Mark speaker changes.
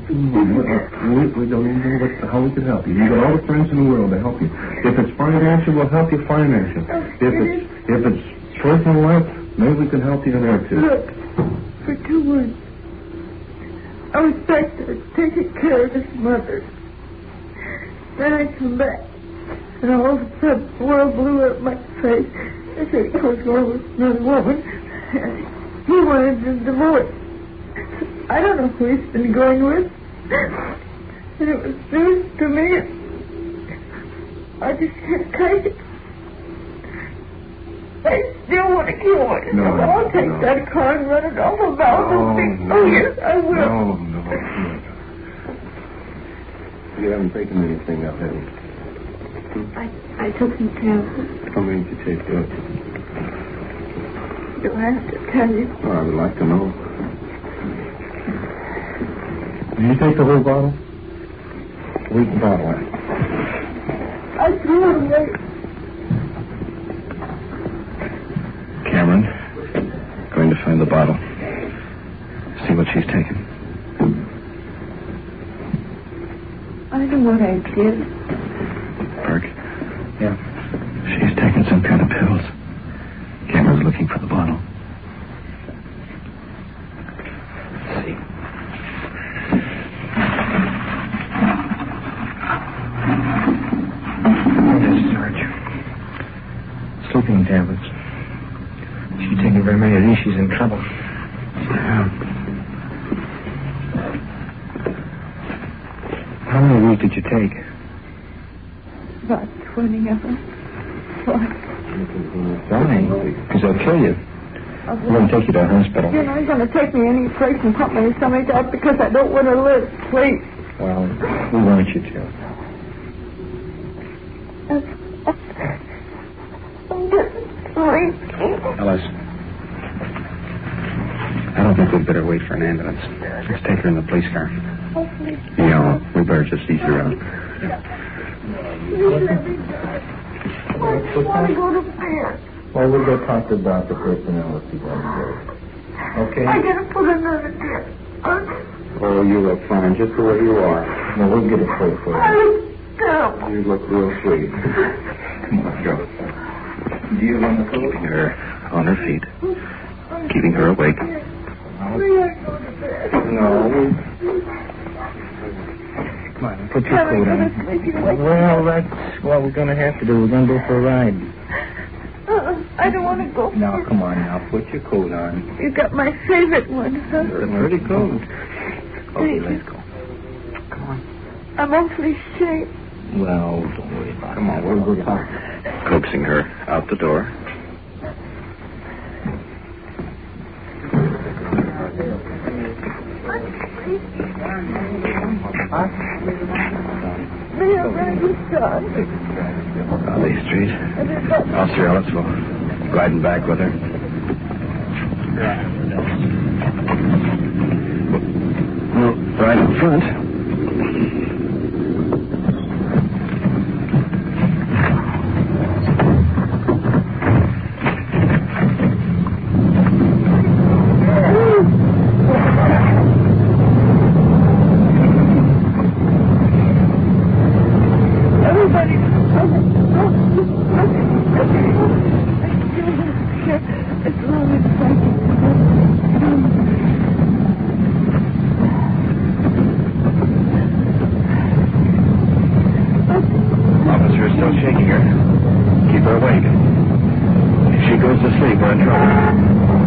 Speaker 1: We don't even know how we can help you. You've got all the friends in the world to help you. If it's financial, we'll help you financial. If it's personal life, maybe we can help you in there too.
Speaker 2: Look, for 2 months, I was back there taking care of his mother. Then I come back, and all of a sudden the world blew up my face. I said he was going with another woman, and he wanted a divorce. I don't know who he's been going with. And it was news to me. I just can't take it. I still want to kill him.
Speaker 1: No,
Speaker 2: I'll take that car and run it off a mountain.
Speaker 1: No.
Speaker 2: Oh, yes, I will.
Speaker 1: No. You haven't taken anything up, have you?
Speaker 2: I took some tablets.
Speaker 1: How many did you take?
Speaker 2: Do I have to tell you?
Speaker 1: Oh, I would like to know. Did you take the whole bottle? Weak bottle.
Speaker 2: I threw it away.
Speaker 1: Cameron, going to find the bottle. See what she's taken.
Speaker 2: I know what I did.
Speaker 1: Burke? Yeah. She's taken some kind of pills. Cameron's looking for the bottle. Let's see. Yes, Sarge. Sleeping tablets. She's taking very many of these. She's in trouble. Yeah. How many of these did you take?
Speaker 2: About 20 of them. Why?
Speaker 1: Why? Because they'll kill you. We're going to take you to a hospital.
Speaker 2: You're not going to take me any place and put me in somebody's house because I don't want to live. Please.
Speaker 1: Well, we want you to.
Speaker 2: I'm getting sleepy.
Speaker 1: Ellis, I don't think we'd better wait for an ambulance. Let's take her in the police car. Yeah, we better just ease her out.
Speaker 2: You let me die. I just want to go to bed.
Speaker 1: Well, we'll go talk to Dr. Personnel if you want to go. Okay?
Speaker 2: I got to put another dip.
Speaker 1: Oh, you look fine just the way you are. No, we'll get a plate for
Speaker 2: I
Speaker 1: you.
Speaker 2: look terrible.
Speaker 1: You look real sweet. Come on, go. Do you want to keeping her on her feet? Keeping her awake?
Speaker 2: May I go to bed?
Speaker 1: No. Come on, put your coat on. Well, that's what we're going to have to do. We're going to go for a ride.
Speaker 2: I don't want to go.
Speaker 1: Now, come on now. Put your coat on.
Speaker 2: You got my favorite one, huh?
Speaker 1: It's a pretty coat. Okay, let's go. Come on.
Speaker 2: I'm awfully ashamed.
Speaker 1: Well, don't worry about it. Come on, we'll go talk. Coaxing her out the door.
Speaker 2: May I ride your son?
Speaker 1: Valley Street. Officer Ellis will riding back with her. Well, right in front. Officer is still shaking her. Keep her awake. If she goes to sleep, we're in trouble.